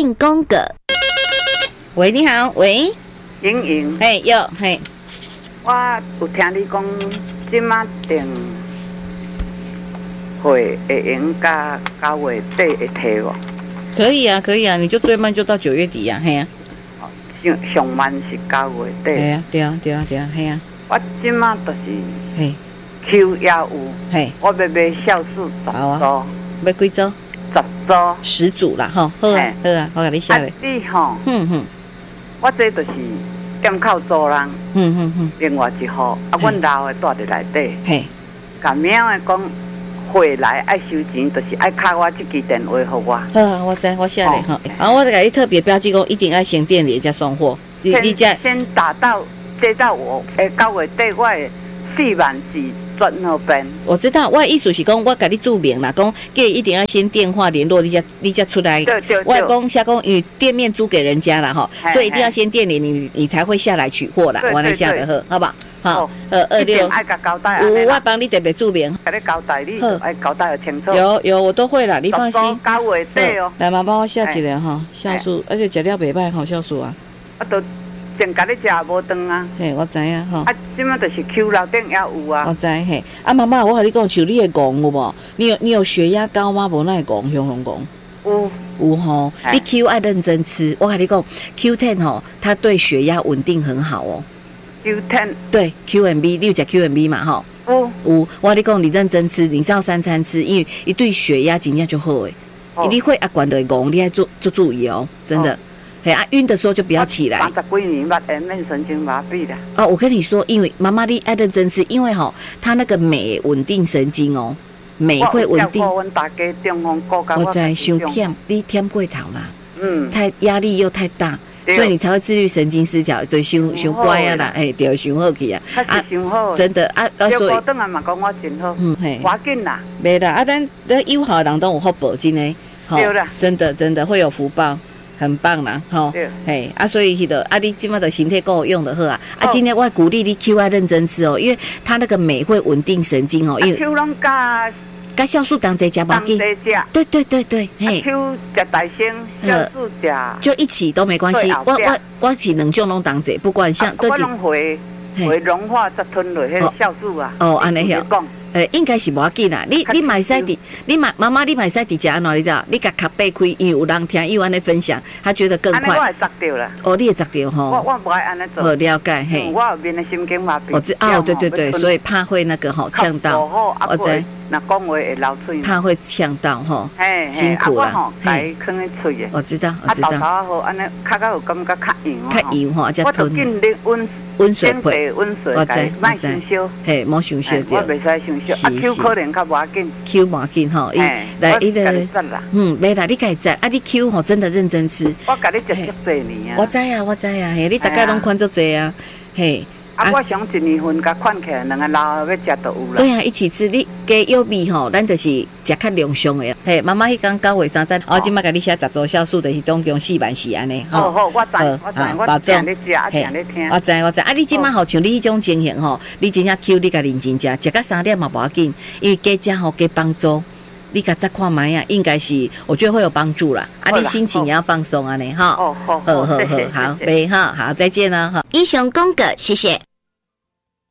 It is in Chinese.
性宫格。喂，你好，喂， 莹莹， 嘿，有，嘿， 我有听你讲，即马订会用到9月底会提无？ 可以啊，可以啊，你就最慢就到9月底啊，嘿啊， 上慢是9月底。 对啊，对啊，对啊，对啊，嘿啊， 我即马就是嘿， Q 也有， 嘿， 我要买酵素10组， 要几组 10组 ？10组啦，吼，好啊，好啊，我给你写咧。 你吼，我这就是店口做人，另外一户，阮老的住伫内底， 嘿， 甲喵的讲。回来爱收钱，就是爱敲我这支电话给我。 好啊，我知，我写咧吼。然后我给你特别标记讲，一定要先电联加送货。你先打到接到我9月底，我的4万字转那边。 我知道，我的意思是讲，我给你注明啦，讲给一定要先电话联络你才出来。 对。 我讲下讲，因为店面租给人家了哈，所以一定要先电联，你才会下来取货啦。我来下的好，好不好？好，26。 爱甲交代。 我帮你特别注明。 给你交代，你爱交代的清楚。 有，我都会啦，你放心。 9月底哦。 来嘛，帮我下一个哈，酵素，而且食了袂歹吼，酵素啊。 我都先甲你食无长啊。 嘿，我知影吼。 即马就是 Q 楼顶也有啊。 我知嘿。妈妈，我和你讲，像你的戆有无？你有血压高吗？无那会戆，凶戆。有吼，你 Q 爱认真吃。我和你讲 ，Q10 吼，它对血压稳定很好哦。 Q10 对 QMB， 你有吃 QMB 嘛？吼，有。我和你讲，你认真吃，你照3餐吃，因为一对血压真正就好诶。你会管得戆，你要做注意哦，真的。嘿晕的时候就不要起来。 30几年面神经麻痹的。 哦，我跟你说，因为妈妈你爱认真吃，因为它那个镁稳定神经哦，镁会稳定。 我大家中风过到我知伤忝，你忝过头啦。太压力又太大。所以你才会自律神经失调，对，伤乖啊啦，对，伤好去啊，真的啊， 所以等下嘛讲我真好，赶紧啦， 没啦，咱友好的人都有福报，真的， 对啦， 真的会有福报，很棒啦，所以你今麦的身体够有用的好啊，今天我鼓励你 Q 认真吃哦，因为它那个镁会稳定神经哦，因为 Q 拢加。 该酵素当这加吧，对，嘿。 Q 食大声，酵素食就一起都没关系。我是2种拢当这，不管像我拢会融化再吞落迄个酵素啊。 安尼晓。应该是无要紧啦。你买使滴，妈妈你买使滴食安怎？你知道？你甲卡背开，因为有人听伊安尼分享，他觉得更快。 我会摘掉啦。 你会摘掉吼？ 我不爱安尼做。 了解嘿。 我后面的神经麻痹。 我知对，所以怕会那个呛到。我知。 那讲话会流嘴。 怕会呛到吼。辛苦啦。 嘿，放喺嘴嘅。 我知道。 豆头好，安尼较有感觉较硬。 较硬吼，才吞。 我尽力温水配，我知，莫伤烧。 嘿，莫伤烧掉。 我袂使伤烧。Q 可能较无要紧。 Q 无要紧吼，来伊个，袂啦，你家摘，你 Q 吼真的认真吃。 我甲你食足侪年啊。我知啊，嘿，你大概拢款足侪啊，嘿。 我想1年份甲款起来，2个老要食都有啦。 对啊，一起吃，你加幼米吼，咱就是食较量上的。嘿，妈妈迄讲9月3日，我今麦甲你写10组酵素，就是总共4万4安尼。 好，我知，我听你食，听你听。 我知。你今麦好像你迄种情形吼，你真正 Q 你甲认真食到3点嘛无要紧，因为加食吼加帮助。你甲再看卖啊，应该是我觉得会有帮助啦。你心情也要放松啊，你哈。好，好，再见了哈。英雄宫格，谢谢。